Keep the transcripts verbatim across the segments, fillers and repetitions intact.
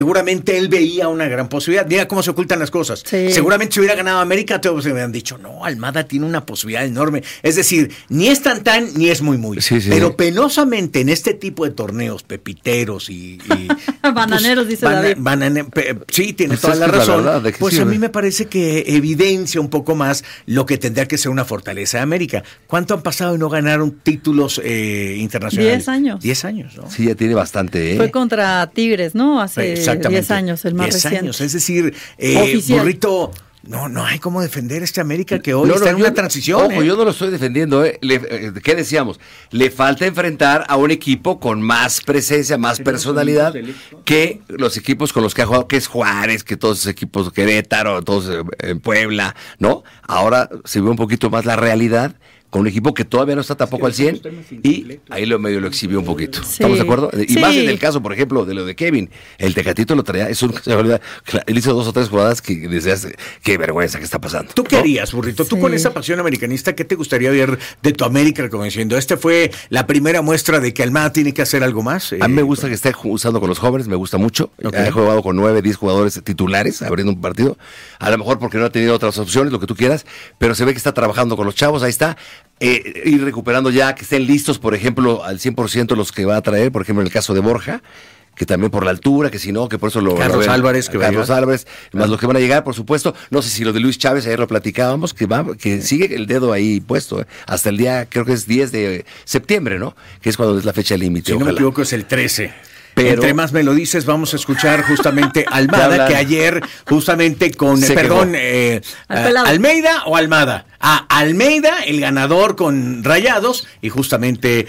Seguramente él veía una gran posibilidad. Mira cómo se ocultan las cosas. Sí. Seguramente si hubiera ganado América, todos me hubieran dicho, no, Almada tiene una posibilidad enorme. Es decir, ni es tan tan, ni es muy muy. Sí, sí. Pero penosamente en este tipo de torneos, pepiteros y... y bananeros, pues, dice bana, David. Banane, pe, sí, tiene pues toda la razón. La verdad, pues sirve? A mí me parece que evidencia un poco más lo que tendría que ser una fortaleza de América. ¿Cuánto han pasado y no ganaron títulos eh, internacionales? Diez años. Diez años, ¿no? Sí, ya tiene bastante, ¿eh? Fue contra Tigres, ¿no? Hace diez años, el más diez reciente. Años, es decir, eh, Burrito, no, no hay cómo defender este América que hoy no, está no, en yo, una transición. Ojo, ¿eh? yo no lo estoy defendiendo, ¿eh? Le, eh, ¿Qué decíamos? Le falta enfrentar a un equipo con más presencia, más personalidad que los equipos con los que ha jugado, que es Juárez, que todos esos equipos, Querétaro, todos en Puebla, ¿no? Ahora se ve un poquito más la realidad con un equipo que todavía no está tampoco al cien, y ahí lo medio lo exhibió un poquito. Sí. ¿Estamos de acuerdo? Y sí. Más en el caso, por ejemplo, de lo de Kevin. El Tecatito lo traía, es un, él hizo dos o tres jugadas que decías, qué vergüenza que está pasando. ¿Tú qué harías, Burrito? Sí. Tú con esa pasión americanista, ¿qué te gustaría ver de tu América? Como diciendo, ¿este fue la primera muestra de que Almada tiene que hacer algo más? A mí me gusta que esté usando con los jóvenes, me gusta mucho. Okay. He jugado con nueve, diez jugadores titulares abriendo un partido. A lo mejor porque no ha tenido otras opciones, lo que tú quieras, pero se ve que está trabajando con los chavos, ahí está. Eh, ir recuperando ya, que estén listos, por ejemplo, al cien por ciento los que va a traer, por ejemplo, en el caso de Borja, que también por la altura, que si no, que por eso lo... Carlos lo Álvarez, que Carlos Álvarez, más los que van a llegar, por supuesto. No sé si lo de Luis Chávez, ayer lo platicábamos, que va, que sigue el dedo ahí puesto, eh, hasta el día, creo que es diez de septiembre, ¿no? Que es cuando es la fecha límite. Si ojalá. No me equivoco, es el trece. Pero, entre más me lo dices, vamos a escuchar justamente Almada, que ayer justamente con, Se perdón, eh, uh, Almeida o Almada. A Almeida, el ganador con Rayados, y justamente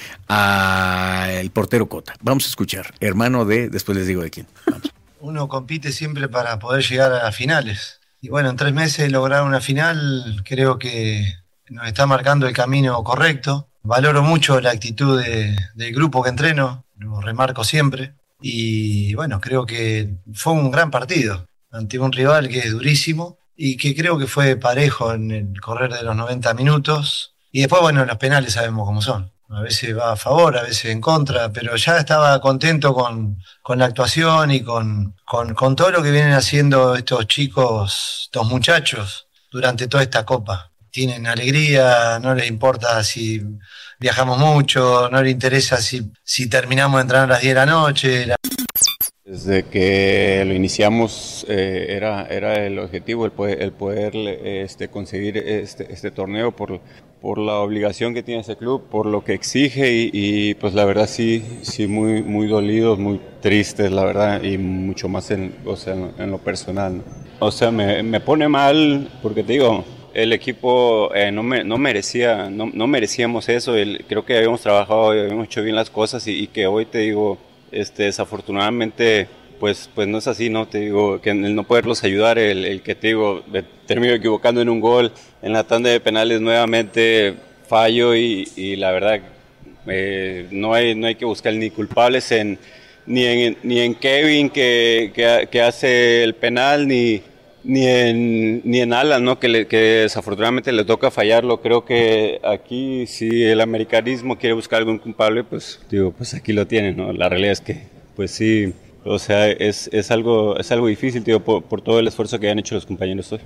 a el portero Cota. Vamos a escuchar, hermano de, después les digo de quién. Vamos. Uno compite siempre para poder llegar a finales. Y bueno, en tres meses lograr una final, creo que nos está marcando el camino correcto. Valoro mucho la actitud de, del grupo que entreno, lo remarco siempre. Y bueno, creo que fue un gran partido ante un rival que es durísimo y que creo que fue parejo en el correr de los noventa minutos. Y después, bueno, los penales sabemos cómo son. A veces va a favor, a veces en contra, pero ya estaba contento con, con la actuación y con, con, con todo lo que vienen haciendo estos chicos, estos muchachos, durante toda esta Copa. Tienen alegría, no les importa si viajamos mucho, no les interesa si, si terminamos de entrenar a las diez de la noche. La... Desde que lo iniciamos eh, era, era el objetivo, el poder, el poder este, conseguir este, este torneo por, por la obligación que tiene ese club, por lo que exige y, y pues la verdad sí, sí muy, muy dolidos, muy tristes la verdad y mucho más en, o sea, en, en lo personal, ¿no? O sea, me, me pone mal porque te digo... El equipo eh, no, me, no merecía, no, no merecíamos eso. El, creo que habíamos trabajado, habíamos hecho bien las cosas y, y que hoy te digo, este, desafortunadamente, pues, pues no es así, ¿no? Te digo que el no poderlos ayudar, el, el que te digo, me termino equivocando en un gol, en la tanda de penales nuevamente fallo y, y la verdad eh, no hay, no hay que buscar ni culpables en ni en ni en Kevin que, que, que hace el penal ni Ni en, ni en Alan, ¿no? Que, le, que desafortunadamente le toca fallarlo. Creo que aquí, si el americanismo quiere buscar algún culpable, pues digo, pues aquí lo tiene, ¿no? La realidad es que, pues sí, o sea, es, es algo, es algo difícil, tío, por, por todo el esfuerzo que han hecho los compañeros hoy.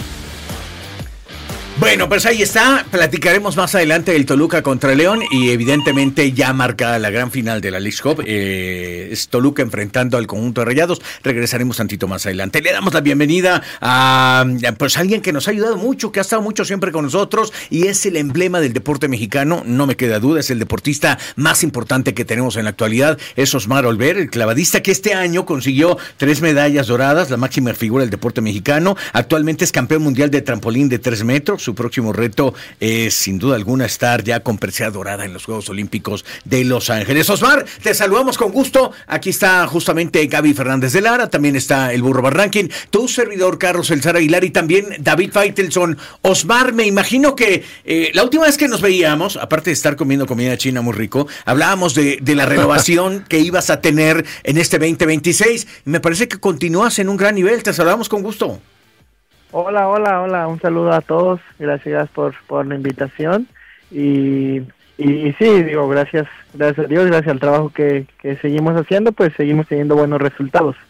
Bueno, pues ahí está, platicaremos más adelante del Toluca contra León y evidentemente ya marcada la gran final de la Leagues Cup, eh, es Toluca enfrentando al conjunto de Rayados, regresaremos tantito más adelante. Le damos la bienvenida a pues alguien que nos ha ayudado mucho, que ha estado mucho siempre con nosotros y es el emblema del deporte mexicano, no me queda duda, es el deportista más importante que tenemos en la actualidad, es Osmar Olver, el clavadista que este año consiguió tres medallas doradas, la máxima figura del deporte mexicano, actualmente es campeón mundial de trampolín de tres metros, su próximo reto es sin duda alguna estar ya con presea dorada en los Juegos Olímpicos de Los Ángeles. Osmar, te saludamos con gusto, aquí está justamente Gaby Fernández de Lara, también está el Burro Barranquín, tu servidor Carlos El Zar Aguilar y también David Faitelson. Osmar, me imagino que eh, la última vez que nos veíamos, aparte de estar comiendo comida china muy rico, hablábamos de, de la renovación que ibas a tener en este veinte veintiséis, y me parece que continúas en un gran nivel, te saludamos con gusto. Hola, hola, hola, un saludo a todos, gracias por, por la invitación y, y, y sí, digo, gracias, gracias a Dios, gracias al trabajo que, que seguimos haciendo, pues seguimos teniendo buenos resultados.